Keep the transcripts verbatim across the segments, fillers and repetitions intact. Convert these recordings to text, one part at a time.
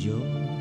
yo.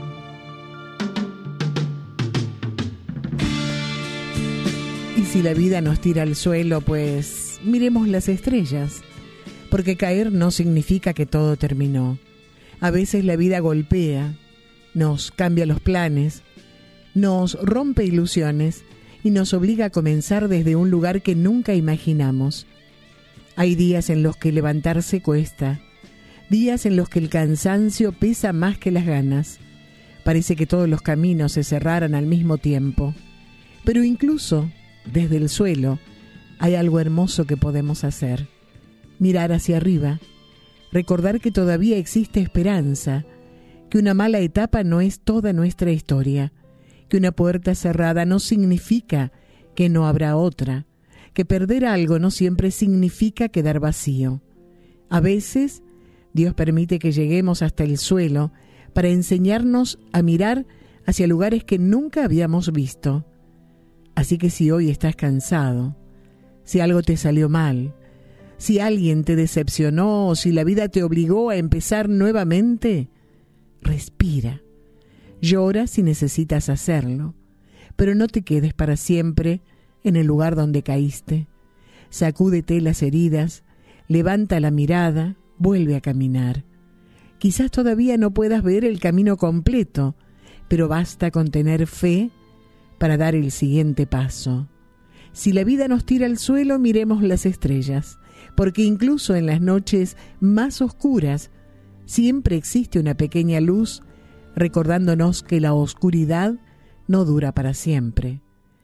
Y si la vida nos tira al suelo, pues miremos las estrellas, porque caer no significa que todo terminó. A veces la vida golpea, nos cambia los planes, nos rompe ilusiones y nos obliga a comenzar desde un lugar que nunca imaginamos. Hay días en los que levantarse cuesta, días en los que el cansancio pesa más que las ganas. Parece que todos los caminos se cerraran al mismo tiempo, pero incluso desde el suelo hay algo hermoso que podemos hacer. Mirar hacia arriba, recordar que todavía existe esperanza, que una mala etapa no es toda nuestra historia, que una puerta cerrada no significa que no habrá otra, que perder algo no siempre significa quedar vacío. A veces, Dios permite que lleguemos hasta el suelo para enseñarnos a mirar hacia lugares que nunca habíamos visto. Así que si hoy estás cansado, si algo te salió mal, si alguien te decepcionó o si la vida te obligó a empezar nuevamente, respira. Llora si necesitas hacerlo, pero no te quedes para siempre en el lugar donde caíste. Sacúdete las heridas, levanta la mirada, vuelve a caminar. Quizás todavía no puedas ver el camino completo, pero basta con tener fe para dar el siguiente paso. Si la vida nos tira al suelo, miremos las estrellas, porque incluso en las noches más oscuras siempre existe una pequeña luz recordándonos que la oscuridad no dura para siempre.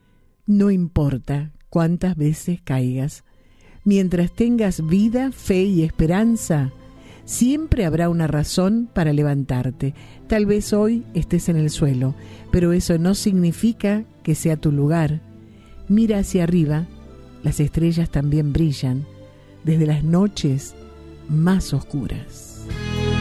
No importa cuántas veces caigas, mientras tengas vida, fe y esperanza, siempre habrá una razón para levantarte. Tal vez hoy estés en el suelo, pero eso no significa que sea tu lugar. Mira hacia arriba, las estrellas también brillan desde las noches más oscuras.